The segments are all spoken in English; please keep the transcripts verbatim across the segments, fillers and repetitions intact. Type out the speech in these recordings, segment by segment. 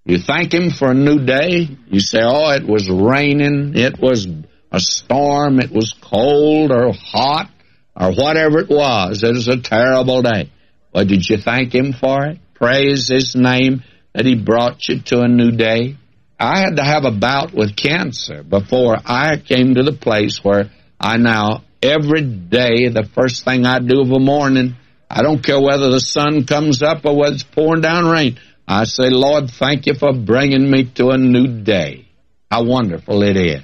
You thank Him for a new day. You say, oh, it was raining, it was a storm, it was cold or hot or whatever it was. It was a terrible day. But did you thank Him for it? Praise His name that He brought you to a new day. I had to have a bout with cancer before I came to the place where I now, every day, the first thing I do of a morning, I don't care whether the sun comes up or whether it's pouring down rain, I say, Lord, thank You for bringing me to a new day. How wonderful it is.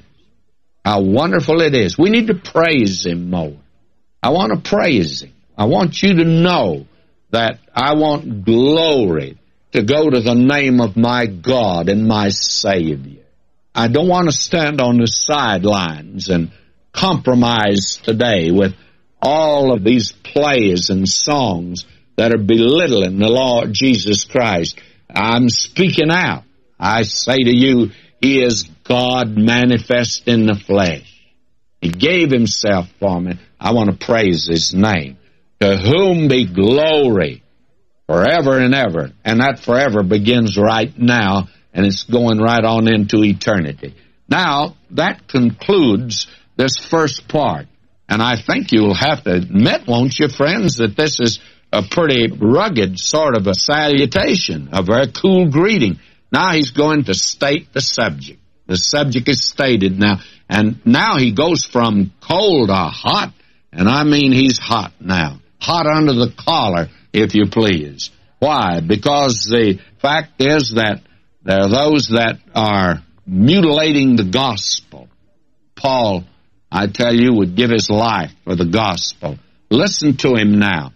How wonderful it is. We need to praise Him more. I want to praise Him. I want you to know that I want glory to go to the name of my God and my Savior. I don't want to stand on the sidelines and compromise today with all of these plays and songs that are belittling the Lord Jesus Christ. I'm speaking out. I say to you, He is God manifest in the flesh. He gave Himself for me. I want to praise His name. To whom be glory forever and ever. And that forever begins right now, and it's going right on into eternity. Now, that concludes this first part. And I think you'll have to admit, won't you, friends, that this is a pretty rugged sort of a salutation, a very cool greeting. Now he's going to state the subject. The subject is stated now. And now he goes from cold to hot, and I mean he's hot now. Hot under the collar, if you please. Why? Because the fact is that there are those that are mutilating the gospel. Paul, I tell you, would give his life for the gospel. Listen to him now.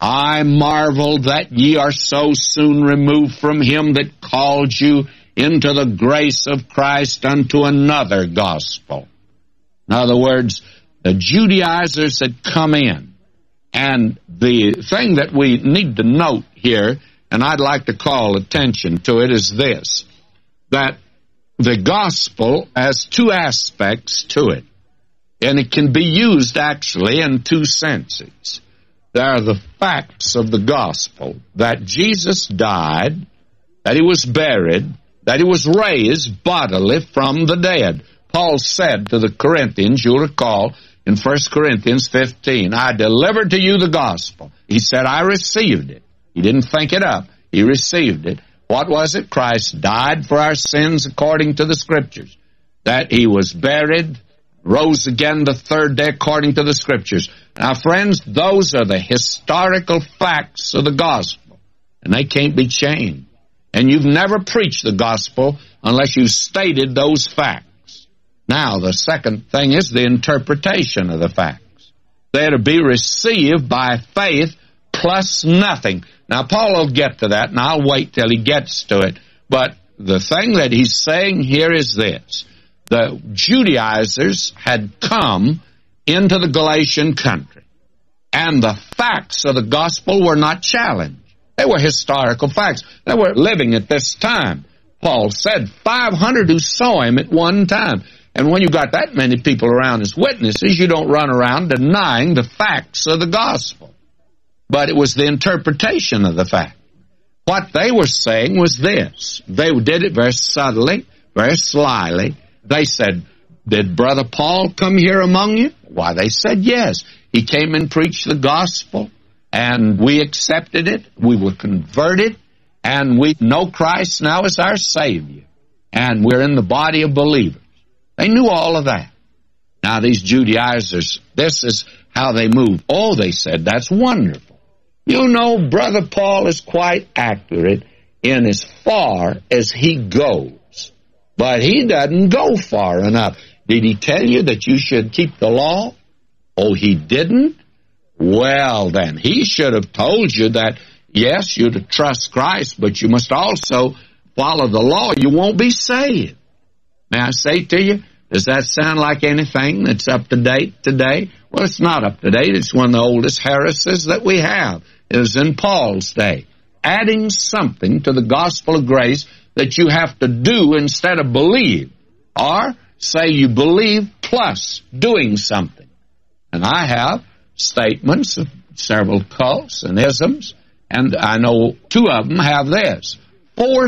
I marvel that ye are so soon removed from Him that called you into the grace of Christ unto another gospel. In other words, the Judaizers had come in. And the thing that we need to note here, and I'd like to call attention to it, is this, that the gospel has two aspects to it. And it can be used actually in two senses. There are the facts of the gospel, that Jesus died, that He was buried, that He was raised bodily from the dead. Paul said to the Corinthians, you'll recall, in First Corinthians fifteen, I delivered to you the gospel. He said, I received it. He didn't think it up. He received it. What was it? Christ died for our sins according to the Scriptures, that He was buried, rose again the third day according to the Scriptures. Now, friends, those are the historical facts of the gospel, and they can't be changed. And you've never preached the gospel unless you've stated those facts. Now, the second thing is the interpretation of the facts. They're to be received by faith plus nothing. Now, Paul will get to that, and I'll wait till he gets to it. But the thing that he's saying here is this. The Judaizers had come into the Galatian country, and the facts of the gospel were not challenged. They were historical facts. They were living at this time. Paul said five hundred who saw Him at one time. And when you got that many people around as witnesses, you don't run around denying the facts of the gospel. But it was the interpretation of the fact. What they were saying was this. They did it very subtly, very slyly. They said, did Brother Paul come here among you? Why, they said yes. He came and preached the gospel, and we accepted it. We were converted, and we know Christ now as our Savior. And we're in the body of believers. They knew all of that. Now, these Judaizers, this is how they moved. Oh, they said, that's wonderful. You know, Brother Paul is quite accurate in as far as he goes. But he doesn't go far enough. Did he tell you that you should keep the law? Oh, he didn't? Well, then, he should have told you that, yes, you're to trust Christ, but you must also follow the law. You won't be saved. May I say to you, does that sound like anything that's up to date today? Well, it's not up to date. It's one of the oldest heresies that we have. It was in Paul's day. Adding something to the gospel of grace that you have to do instead of believe. Or say you believe plus doing something. And I have statements of several cults and isms, and I know two of them have this. Four